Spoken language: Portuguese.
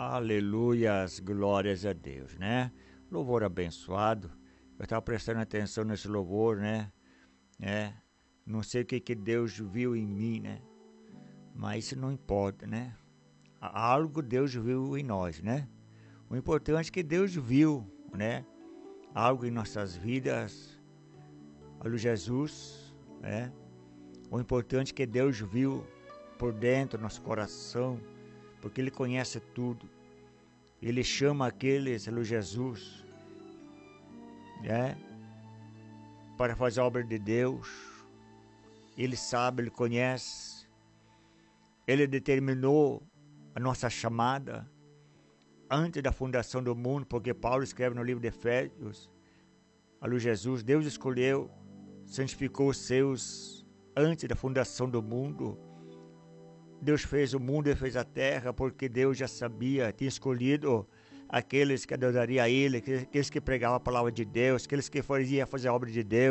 Aleluias, glórias a Deus, né? Louvor abençoado. Eu estava prestando atenção nesse louvor, né? Não sei o que Deus viu em mim, né? Mas isso não importa, né? Algo Deus viu em nós, né? O importante é que Deus viu, né? Algo em nossas vidas, olha Jesus, né? O importante é que Deus viu por dentro do nosso coração, porque Ele conhece tudo. Ele chama aqueles, olha Jesus, né? Para fazer a obra de Deus. Ele sabe, Ele conhece. Ele determinou a nossa chamada antes da fundação do mundo, porque Paulo escreve no livro de Efésios, olha Jesus, Deus escolheu, santificou os seus antes da fundação do mundo. Deus fez o mundo e fez a terra, porque Deus já sabia, tinha escolhido aqueles que adorariam a Ele, aqueles que pregavam a palavra de Deus, aqueles que iam fazer a obra de Deus.